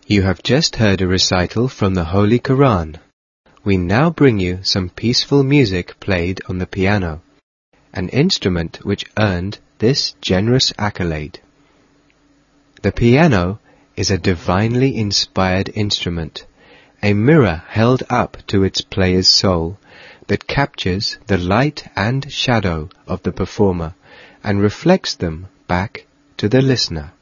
You have just heard a recital from the Holy Quran. We now bring you some peaceful music played on the piano, an instrument which earned this generous accolade. The piano is a divinely inspired instrument, a mirror held up to its player's soul that captures the light and shadow of the performer and reflects them back to the listener.